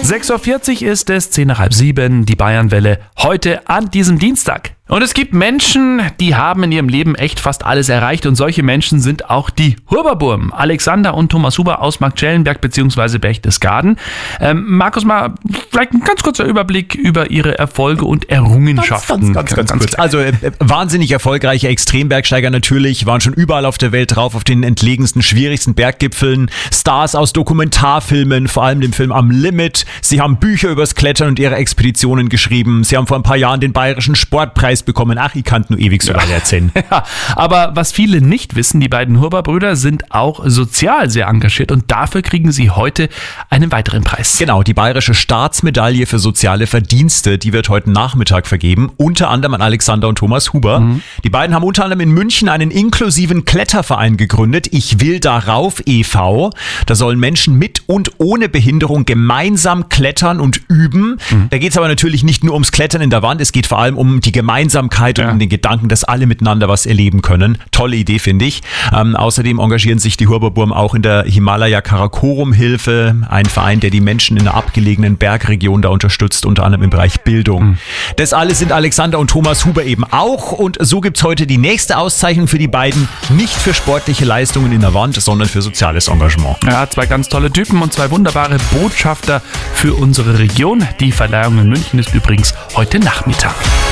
6.40 Uhr ist es, 6:10, die Bayernwelle, heute an diesem Dienstag. Und es gibt Menschen, die haben in ihrem Leben echt fast alles erreicht und solche Menschen sind auch die Huber-Burm. Alexander und Thomas Huber aus Marktschellenberg bzw. Berchtesgaden. Markus, mal vielleicht ein ganz kurzer Überblick über ihre Erfolge und Errungenschaften. Ganz kurz. Also wahnsinnig erfolgreiche Extrembergsteiger natürlich, waren schon überall auf der Welt drauf, auf den entlegensten, schwierigsten Berggipfeln. Stars aus Dokumentarfilmen, vor allem dem Film Am Limit. Sie haben Bücher übers Klettern und ihre Expeditionen geschrieben. Sie haben vor ein paar Jahren den Bayerischen Sportpreis bekommen. Ach, ich kann nur ewig so weiter erzählen. Ja, aber was viele nicht wissen, die beiden Huber-Brüder sind auch sozial sehr engagiert und dafür kriegen sie heute einen weiteren Preis. Genau, die Bayerische Staatsmedaille für soziale Verdienste, die wird heute Nachmittag vergeben, unter anderem an Alexander und Thomas Huber. Die beiden haben unter anderem in München einen inklusiven Kletterverein gegründet, Ich will darauf e.V. Da sollen Menschen mit und ohne Behinderung gemeinsam klettern und üben. Da geht es aber natürlich nicht nur ums Klettern in der Wand, es geht vor allem um die Gemeinsamkeit und um den Gedanken, dass alle miteinander was erleben können. Tolle Idee, finde ich. Außerdem engagieren sich die Huber-Burm auch in der Himalaya Karakorum-Hilfe, ein Verein, der die Menschen in der abgelegenen Bergregion da unterstützt, unter anderem im Bereich Bildung. Das alles sind Alexander und Thomas Huber eben auch und so gibt es heute die nächste Auszeichnung für die beiden, nicht für sportliche Leistungen in der Wand, sondern für soziales Engagement. Ja, zwei ganz tolle Typen und zwei wunderbare Botschafter für unsere Region. Die Verleihung in München ist übrigens heute Nachmittag.